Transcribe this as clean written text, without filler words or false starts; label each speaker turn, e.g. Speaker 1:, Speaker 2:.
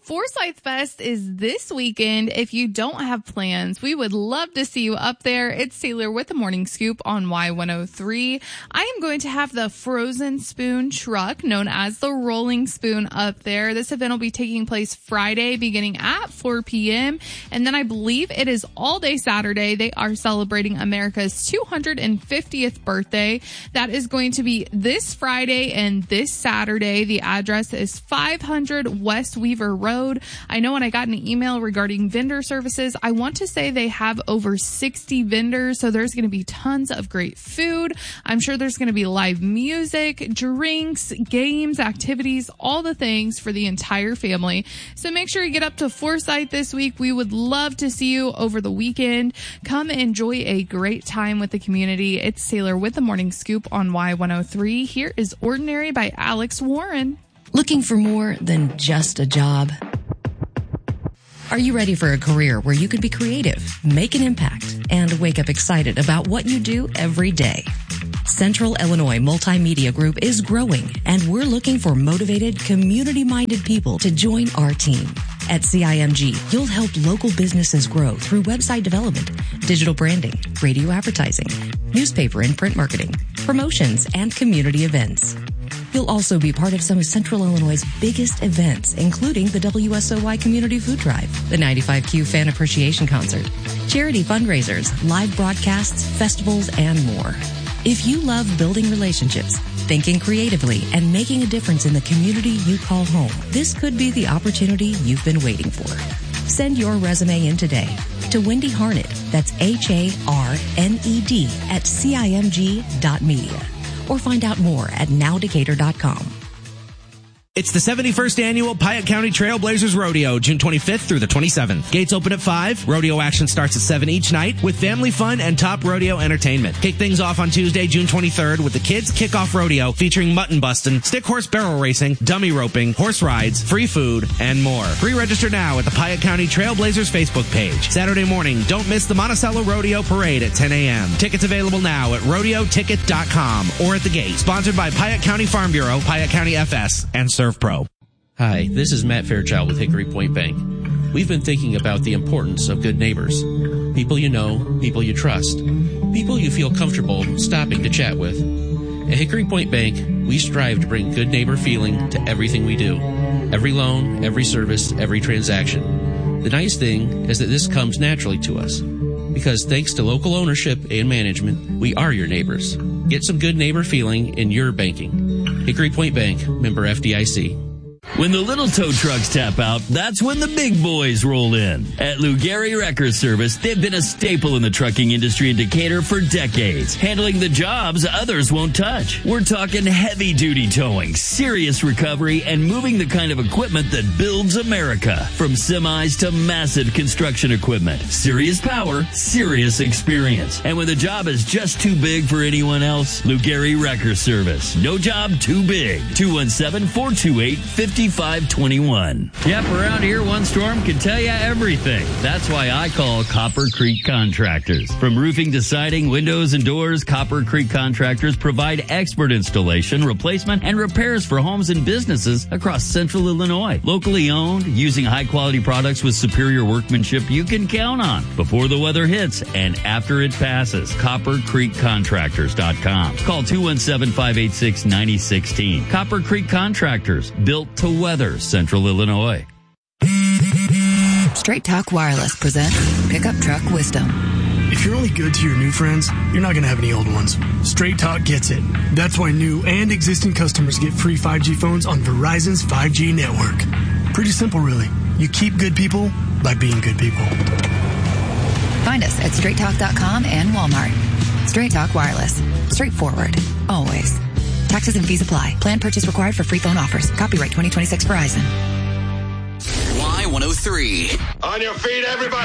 Speaker 1: Forsyth Fest is this weekend. If you don't have plans, we would love to see you up there. It's Taylor with the Morning Scoop on Y103. I am going to have the Frozen Spoon truck, known as the Rolling Spoon, up there. This event will be taking place Friday beginning at 4 p.m. And then I believe it is all day Saturday. They are celebrating America's 250th birthday. That is going to be this Friday and this Saturday. The address is 500 West Weaver Road. I know when I got an email regarding vendor services, I want to say they have over 60 vendors, so there's going to be tons of great food. I'm sure there's going to be live music, drinks, games, activities, all the things for the entire family. So make sure you get up to Forsyth this week. We would love to see you over the weekend. Come enjoy a great time with the community. It's Taylor with the Morning Scoop on Y103. Here is Ordinary by Alex Warren.
Speaker 2: Looking for more than just a job? Are you ready for a career where you can be creative, make an impact, and wake up excited about what you do every day? Central Illinois Multimedia Group is growing, and we're looking for motivated, community-minded people to join our team. At CIMG, you'll help local businesses grow through website development, digital branding, radio advertising, newspaper and print marketing, promotions, and community events. You'll also be part of some of Central Illinois' biggest events, including the WSOY Community Food Drive, the 95Q Fan Appreciation Concert, charity fundraisers, live broadcasts, festivals, and more. If you love building relationships, thinking creatively, and making a difference in the community you call home, this could be the opportunity you've been waiting for. Send your resume in today to Wendy Harned, that's HARNED at CIMG.media. Or find out more at nowdecatur.com.
Speaker 3: It's the 71st Annual Piatt County Trailblazers Rodeo, June 25th through the 27th. Gates open at 5. Rodeo action starts at 7 each night with family fun and top rodeo entertainment. Kick things off on Tuesday, June 23rd with the Kids Kickoff Rodeo featuring mutton busting, stick horse barrel racing, dummy roping, horse rides, free food, and more. Pre-register now at the Piatt County Trailblazers Facebook page. Saturday morning, don't miss the Monticello Rodeo Parade at 10 a.m. Tickets available now at rodeoticket.com or at the gate. Sponsored by Piatt County Farm Bureau, Piatt County FS, and ServPro.
Speaker 4: Hi, this is Matt Fairchild with Hickory Point Bank. We've been thinking about the importance of good neighbors. People you know, people you trust, people you feel comfortable stopping to chat with. At Hickory Point Bank, we strive to bring good neighbor feeling to everything we do. Every loan, every service, every transaction. The nice thing is that this comes naturally to us. Because thanks to local ownership and management, we are your neighbors. Get some good neighbor feeling in your banking. Hickory Point Bank, member FDIC.
Speaker 5: When the little tow trucks tap out, that's when the big boys roll in. At Lou Gehry Wrecker Service, they've been a staple in the trucking industry in Decatur for decades, handling the jobs others won't touch. We're talking heavy-duty towing, serious recovery, and moving the kind of equipment that builds America. From semis to massive construction equipment. Serious power, serious experience. And when the job is just too big for anyone else, Lou Gehry Wrecker Service. No job too big. 217-428-5521. Yep, around here, one storm can tell you everything. That's why I call Copper Creek Contractors. From roofing to siding, windows, and doors, Copper Creek Contractors provide expert installation, replacement, and repairs for homes and businesses across Central Illinois. Locally owned, using high-quality products with superior workmanship you can count on. Before the weather hits and after it passes, CopperCreekContractors.com. Call 217-586-9016. Copper Creek Contractors, built to weather Central Illinois.
Speaker 6: Straight Talk Wireless presents Pickup Truck Wisdom.
Speaker 7: If you're only good to your new friends, you're not going to have any old ones. Straight Talk gets it. That's why new and existing customers get free 5G phones on Verizon's 5G network. Pretty simple, really. You keep good people by being good people.
Speaker 6: Find us at straighttalk.com and Walmart. Straight Talk Wireless. Straightforward. Always. Taxes and fees apply. Plan purchase required for free phone offers. Copyright 2026 Verizon.
Speaker 8: Y103.
Speaker 9: On your feet, everybody.